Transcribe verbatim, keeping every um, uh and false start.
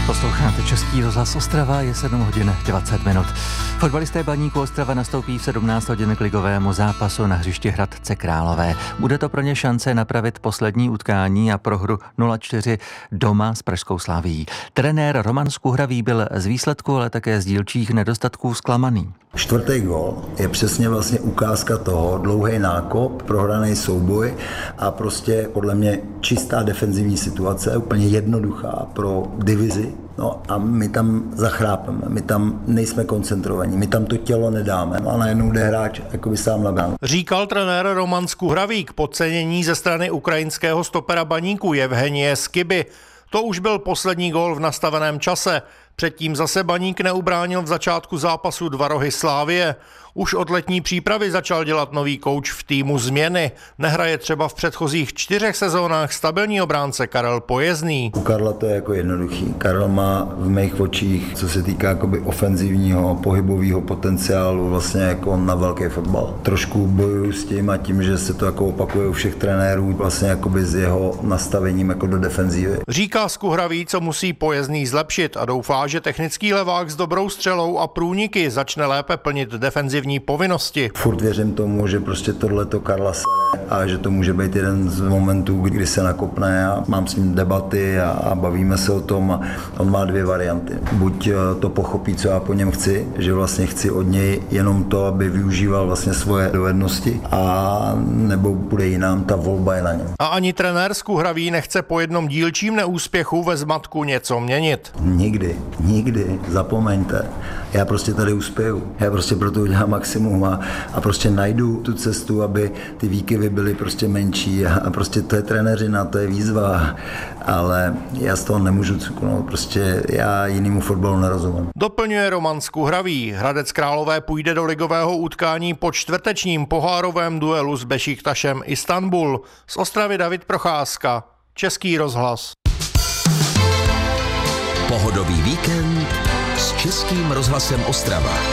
Posloucháte Český rozhlas Ostrava, je sedm hodin dvacet minut. Fotbalisté Baníku Ostrava nastoupí v sedmnáct hodin k ligovému zápasu na hřišti Hradce Králové. Bude to pro ně šance napravit poslední utkání a prohru nula čtyři doma s pražskou Slavií. Trenér Roman Skuhravý byl z výsledku, ale také z dílčích nedostatků zklamaný. Čtvrtý gól je přesně vlastně ukázka toho, dlouhý nákop, prohraný souboj a prostě podle mě čistá defenzivní situace, úplně jednoduchá pro divizi. No a my tam zachrápeme, my tam nejsme koncentrovaní, my tam to tělo nedáme a najednou jde hráč jakoby sám na bránu. Říkal trenér Roman Skuhravý k podcenění ze strany ukrajinského stopera Baníku Jevhenije Skiby. To už byl poslední gól v nastaveném čase. Předtím zase Baník neubránil v začátku zápasu dva rohy Slávie. Už od letní přípravy začal dělat nový kouč v týmu změny. Nehraje třeba v předchozích čtyřech sezónách stabilní obránce Karel Pojezný. U Karla to je jako jednoduchý. Karel má v mých očích, co se týká jakoby ofenzivního, pohybového potenciálu, vlastně jako na velký fotbal. Trošku bojuju s tím a tím, že se to jako opakuje u všech trenérů, vlastně jakoby s jeho nastavením jako do defenzívy. Říká Skuhravý, co musí Pojezný zlepšit a doufá, že technický levák s dobrou střelou a průniky začne lépe plnit defenzivní povinnosti. Furt věřím tomu, že prostě tohleto Karla sere a že to může být jeden z momentů, kdy se nakopne a mám s ním debaty a, a bavíme se o tom a on má dvě varianty. Buď to pochopí, co já po něm chci, že vlastně chci od něj jenom to, aby využíval vlastně svoje dovednosti, a nebo bude jinám, ta volba je na něm. A ani trenér Skuhravý nechce po jednom dílčím neúspěchu ve zmatku něco měnit. Nikdy, nikdy, zapomeňte. Já prostě tady uspěju. Já prostě proto udělám maximum a, a prostě najdu tu cestu, aby ty výkyvy byly prostě menší a, a prostě to je trenéřina, to je výzva, ale já z toho nemůžu cuknout, prostě já jinému fotbalu nerozumím. Doplňuje Roman Skuhravý. Hradec Králové půjde do ligového utkání po čtvrtečním pohárovém duelu s Bešiktašem Istanbul. Z Ostravy David Procházka, Český rozhlas. Pohodový víkend s Českým rozhlasem Ostrava.